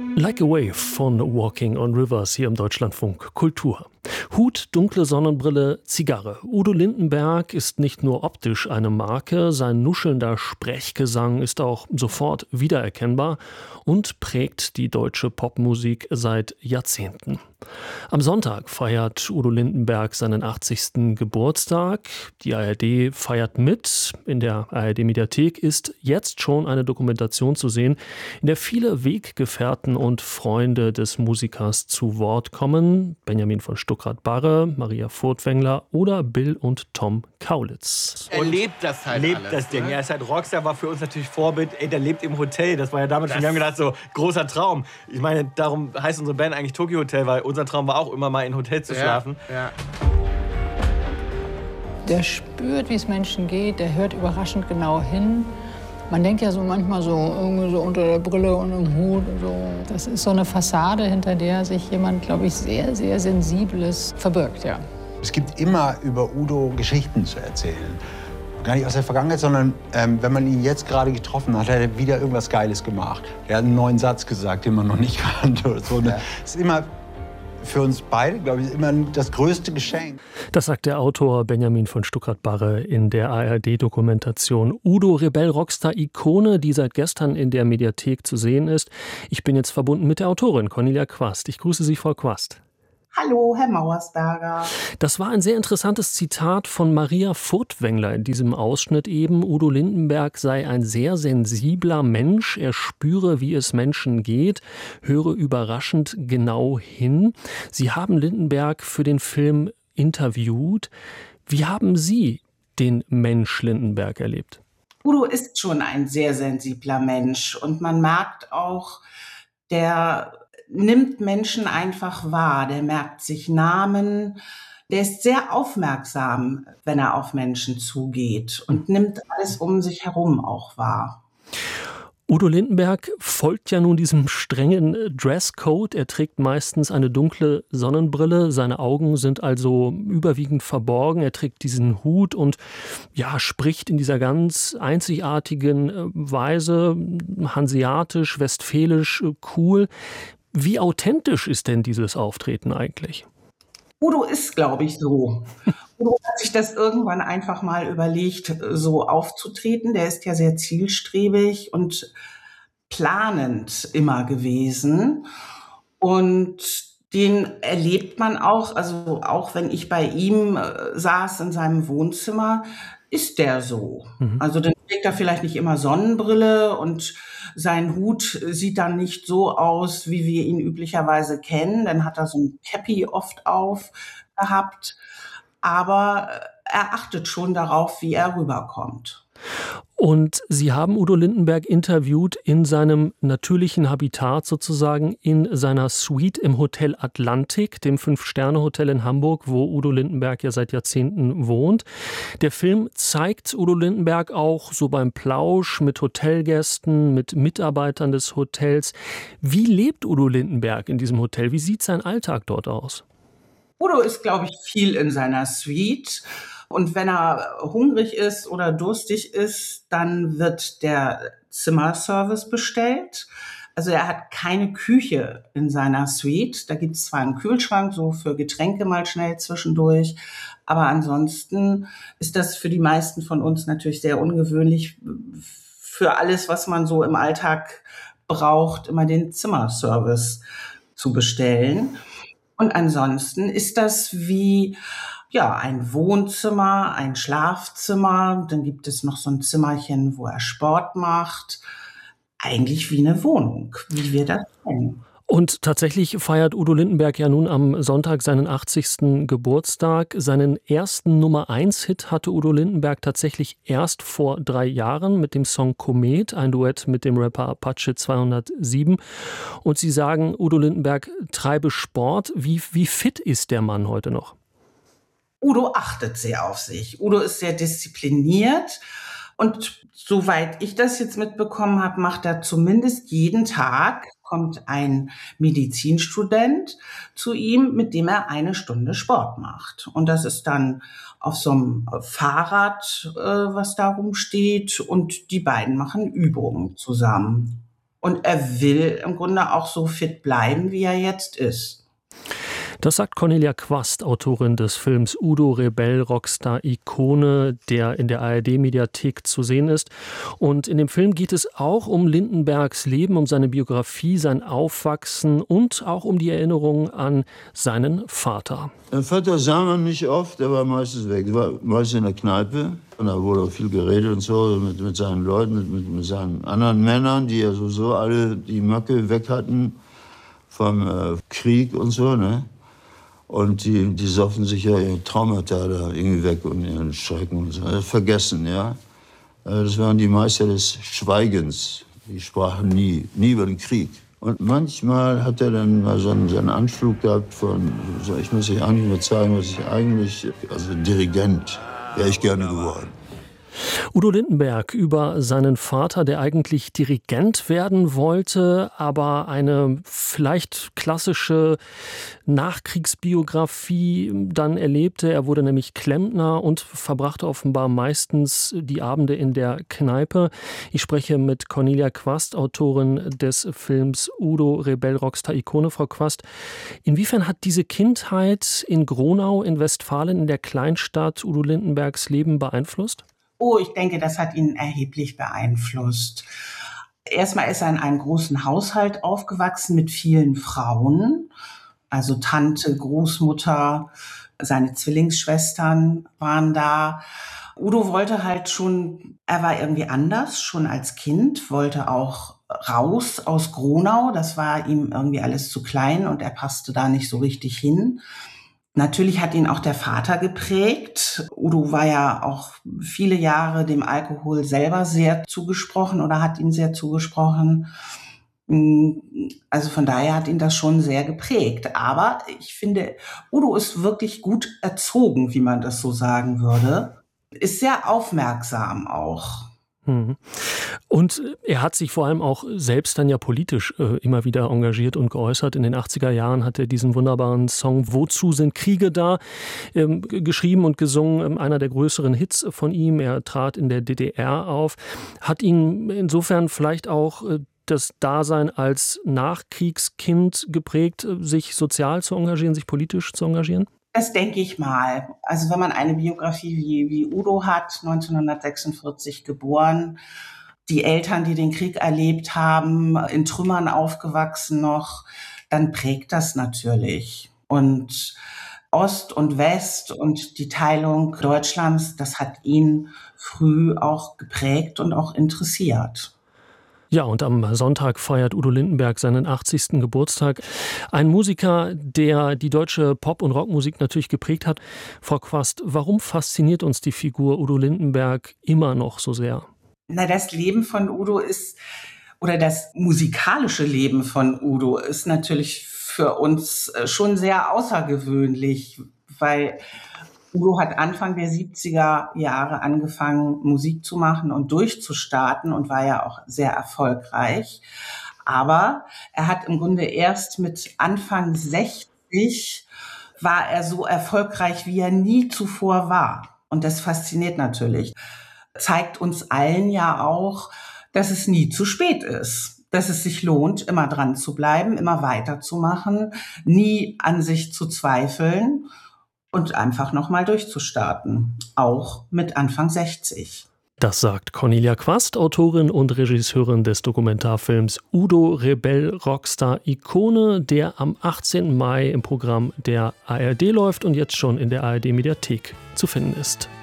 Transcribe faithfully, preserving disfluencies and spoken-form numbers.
Like a Wave von Walking on Rivers hier im Deutschlandfunk Kultur. Hut, dunkle Sonnenbrille, Zigarre. Udo Lindenberg ist nicht nur optisch eine Marke, sein nuschelnder Sprechgesang ist auch sofort wiedererkennbar und prägt die deutsche Popmusik seit Jahrzehnten. Am Sonntag feiert Udo Lindenberg seinen achtzigsten Geburtstag. Die A R D feiert mit. In der A R D-Mediathek ist jetzt schon eine Dokumentation zu sehen, in der viele Weggefährten und Freunde des Musikers zu Wort kommen. Benjamin von Stuckrad-Barre, Maria Furtwängler oder Bill und Tom Kaulitz. Er lebt das halt lebt alles, das Ding. Ne? Er ist halt Rockstar, war für uns natürlich Vorbild. Ey, der lebt im Hotel. Das war ja damals schon, wir haben gedacht, so großer Traum. Ich meine, darum heißt unsere Band eigentlich Tokyo Hotel, weil unser Traum war auch immer mal in Hotel zu schlafen. Ja, ja. Der spürt, wie es Menschen geht, der hört überraschend genau hin. Man denkt ja so manchmal so irgendwie so unter der Brille und im Hut und so. Das ist so eine Fassade, hinter der sich jemand, glaube ich, sehr, sehr Sensibles verbirgt, ja. Es gibt immer über Udo Geschichten zu erzählen. Gar nicht aus der Vergangenheit, sondern ähm, wenn man ihn jetzt gerade getroffen hat, hat er wieder irgendwas Geiles gemacht. Er hat einen neuen Satz gesagt, den man noch nicht kannte. Oder so. Ja. Es ist immer für uns beide, glaube ich, immer das größte Geschenk. Das sagt der Autor Benjamin von Stuckrad-Barre in der A R D-Dokumentation. Udo, Rebell-Rockstar-Ikone, die seit gestern in der Mediathek zu sehen ist. Ich bin jetzt verbunden mit der Autorin Cornelia Quast. Ich grüße Sie, Frau Quast. Hallo, Herr Mauersberger. Das war ein sehr interessantes Zitat von Maria Furtwängler in diesem Ausschnitt eben. Udo Lindenberg sei ein sehr sensibler Mensch. Er spüre, wie es Menschen geht, höre überraschend genau hin. Sie haben Lindenberg für den Film interviewt. Wie haben Sie den Mensch Lindenberg erlebt? Udo ist schon ein sehr sensibler Mensch und man merkt auch, der nimmt Menschen einfach wahr, der merkt sich Namen, der ist sehr aufmerksam, wenn er auf Menschen zugeht und nimmt alles um sich herum auch wahr. Udo Lindenberg folgt ja nun diesem strengen Dresscode. Er trägt meistens eine dunkle Sonnenbrille. Seine Augen sind also überwiegend verborgen. Er trägt diesen Hut und ja, spricht in dieser ganz einzigartigen Weise, hanseatisch, westfälisch, cool. Wie authentisch ist denn dieses Auftreten eigentlich? Udo ist, glaube ich, so. Udo hat sich das irgendwann einfach mal überlegt, so aufzutreten. Der ist ja sehr zielstrebig und planend immer gewesen. Und den erlebt man auch, also auch wenn ich bei ihm saß in seinem Wohnzimmer, ist der so. Mhm. Also dann trägt er vielleicht nicht immer Sonnenbrille und sein Hut sieht dann nicht so aus, wie wir ihn üblicherweise kennen. Dann hat er so ein Cappy oft auf gehabt. Aber er achtet schon darauf, wie er rüberkommt. Und Sie haben Udo Lindenberg interviewt in seinem natürlichen Habitat sozusagen, in seiner Suite im Hotel Atlantik, dem Fünf-Sterne-Hotel in Hamburg, wo Udo Lindenberg ja seit Jahrzehnten wohnt. Der Film zeigt Udo Lindenberg auch so beim Plausch mit Hotelgästen, mit Mitarbeitern des Hotels. Wie lebt Udo Lindenberg in diesem Hotel? Wie sieht sein Alltag dort aus? Udo ist, glaube ich, viel in seiner Suite. Und wenn er hungrig ist oder durstig ist, dann wird der Zimmerservice bestellt. Also er hat keine Küche in seiner Suite. Da gibt es zwar einen Kühlschrank, so für Getränke mal schnell zwischendurch. Aber ansonsten ist das für die meisten von uns natürlich sehr ungewöhnlich, für alles, was man so im Alltag braucht, immer den Zimmerservice zu bestellen. Und ansonsten ist das wie ja, ein Wohnzimmer, ein Schlafzimmer, dann gibt es noch so ein Zimmerchen, wo er Sport macht. Eigentlich wie eine Wohnung, wie wir das kennen. Und tatsächlich feiert Udo Lindenberg ja nun am Sonntag seinen achtzigsten Geburtstag. Seinen ersten Nummer eins Hit hatte Udo Lindenberg tatsächlich erst vor drei Jahren mit dem Song Komet, ein Duett mit dem Rapper Apache zweihundertsieben. Und Sie sagen, Udo Lindenberg treibe Sport. Wie, wie fit ist der Mann heute noch? Udo achtet sehr auf sich. Udo ist sehr diszipliniert und soweit ich das jetzt mitbekommen habe, macht er zumindest jeden Tag, kommt ein Medizinstudent zu ihm, mit dem er eine Stunde Sport macht. Und das ist dann auf so einem Fahrrad, äh, was da rumsteht, und die beiden machen Übungen zusammen. Und er will im Grunde auch so fit bleiben, wie er jetzt ist. Das sagt Cornelia Quast, Autorin des Films Udo, Rebell, Rockstar, Ikone, der in der A R D-Mediathek zu sehen ist. Und in dem Film geht es auch um Lindenbergs Leben, um seine Biografie, sein Aufwachsen und auch um die Erinnerungen an seinen Vater. Den Vater sah man nicht oft, der war meistens weg. Er war meistens in der Kneipe. Und da wurde auch viel geredet und so mit, mit seinen Leuten, mit, mit, mit seinen anderen Männern, die ja sowieso alle die Möcke weg hatten vom äh, Krieg und so, ne? Und die, die soffen sich ja ihre Traumata da irgendwie weg und ihren Schrecken und so. Also vergessen, ja. Das waren die Meister des Schweigens. Die sprachen nie, nie über den Krieg. Und manchmal hat er dann mal so einen, so einen Anflug gehabt von, so, ich muss euch eigentlich nur zeigen, was ich eigentlich, also Dirigent wäre ich gerne geworden. Udo Lindenberg über seinen Vater, der eigentlich Dirigent werden wollte, aber eine vielleicht klassische Nachkriegsbiografie dann erlebte. Er wurde nämlich Klempner und verbrachte offenbar meistens die Abende in der Kneipe. Ich spreche mit Cornelia Quast, Autorin des Films Udo, Rebell, Rockstar, Ikone. Frau Quast, inwiefern hat diese Kindheit in Gronau in Westfalen, in der Kleinstadt, Udo Lindenbergs Leben beeinflusst? Oh, ich denke, das hat ihn erheblich beeinflusst. Erstmal ist er in einem großen Haushalt aufgewachsen mit vielen Frauen. Also Tante, Großmutter, seine Zwillingsschwestern waren da. Udo wollte halt schon, er war irgendwie anders, schon als Kind, wollte auch raus aus Gronau. Das war ihm irgendwie alles zu klein und er passte da nicht so richtig hin. Natürlich hat ihn auch der Vater geprägt. Udo war ja auch viele Jahre dem Alkohol selber sehr zugesprochen oder hat ihn sehr zugesprochen. Also von daher hat ihn das schon sehr geprägt. Aber ich finde, Udo ist wirklich gut erzogen, wie man das so sagen würde. Ist sehr aufmerksam auch. Und er hat sich vor allem auch selbst dann ja politisch äh, immer wieder engagiert und geäußert. In den achtziger Jahren hat er diesen wunderbaren Song Wozu sind Kriege da? Ähm, geschrieben und gesungen, ähm, einer der größeren Hits von ihm. Er trat in der D D R auf, hat ihn insofern vielleicht auch äh, das Dasein als Nachkriegskind geprägt, äh, sich sozial zu engagieren, sich politisch zu engagieren? Das denke ich mal. Also wenn man eine Biografie wie, wie Udo hat, neunzehnhundertsechsundvierzig geboren, die Eltern, die den Krieg erlebt haben, in Trümmern aufgewachsen noch, dann prägt das natürlich. Und Ost und West und die Teilung Deutschlands, das hat ihn früh auch geprägt und auch interessiert. Ja, und am Sonntag feiert Udo Lindenberg seinen achtzigsten Geburtstag. Ein Musiker, der die deutsche Pop- und Rockmusik natürlich geprägt hat. Frau Quast, warum fasziniert uns die Figur Udo Lindenberg immer noch so sehr? Na, das Leben von Udo ist, oder das musikalische Leben von Udo ist natürlich für uns schon sehr außergewöhnlich, weil Udo hat Anfang der siebziger Jahre angefangen, Musik zu machen und durchzustarten und war ja auch sehr erfolgreich. Aber er hat im Grunde erst mit Anfang sechzig war er so erfolgreich, wie er nie zuvor war. Und das fasziniert natürlich. Zeigt uns allen ja auch, dass es nie zu spät ist. Dass es sich lohnt, immer dran zu bleiben, immer weiterzumachen, nie an sich zu zweifeln. Und einfach nochmal durchzustarten, auch mit Anfang sechzig. Das sagt Cornelia Quast, Autorin und Regisseurin des Dokumentarfilms Udo, Rebell, Rockstar, Ikone, der am achtzehnten Mai im Programm der A R D läuft und jetzt schon in der A R D-Mediathek zu finden ist.